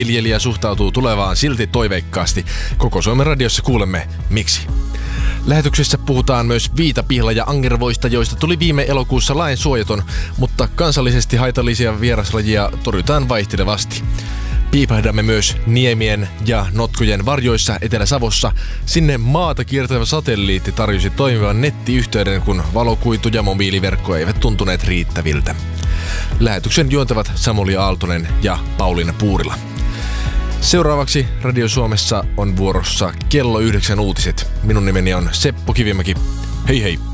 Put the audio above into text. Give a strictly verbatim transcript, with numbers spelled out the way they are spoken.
Viljelijä suhtautuu tulevaan silti toiveikkaasti. Koko Suomen radiossa kuulemme miksi. Lähetyksessä puhutaan myös viitapihla- ja angervoista, joista tuli viime elokuussa lain suojaton, mutta kansallisesti haitallisia vieraslajia torjutaan vaihtelevasti. Piipahdamme myös niemien ja notkojen varjoissa Etelä-Savossa. Sinne maata kiertävä satelliitti tarjosi toimivan nettiyhteyden, kun valokuitu ja mobiiliverkko eivät tuntuneet riittäviltä. Lähetyksen juontavat Samuli Aaltonen ja Pauliina Puurila. Seuraavaksi Radio Suomessa on vuorossa kello yhdeksän uutiset. Minun nimeni on Seppo Kivimäki. Hei hei!